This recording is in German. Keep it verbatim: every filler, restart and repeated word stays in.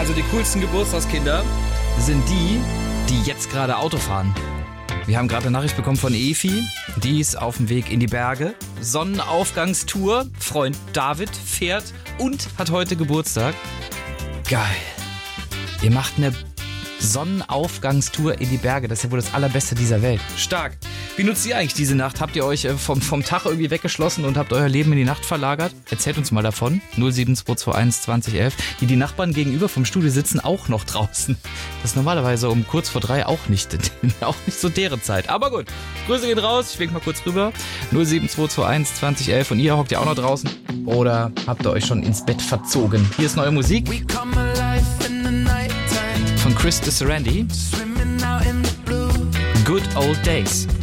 Also die coolsten Geburtstagskinder sind die, die jetzt gerade Auto fahren. Wir haben gerade eine Nachricht bekommen von Efi. Die ist auf dem Weg in die Berge. Sonnenaufgangstour. Freund David fährt und hat heute Geburtstag. Geil. Ihr macht eine Sonnenaufgangstour in die Berge. Das ist ja wohl das Allerbeste dieser Welt. Stark. Wie nutzt ihr eigentlich diese Nacht? Habt ihr euch vom, vom Tag irgendwie weggeschlossen und habt euer Leben in die Nacht verlagert? Erzählt uns mal davon. null sieben zwei zwei eins zwanzig elf. Die, die Nachbarn gegenüber vom Studio sitzen auch noch draußen. Das ist normalerweise um kurz vor drei auch nicht, auch nicht so deren Zeit. Aber gut, Grüße gehen raus. Ich wink mal kurz rüber. null sieben zwei zwei eins zwanzig elf. Und ihr hockt ja auch noch draußen. Oder habt ihr euch schon ins Bett verzogen? Hier ist neue Musik von Chris de Sarandi. Good Old Days.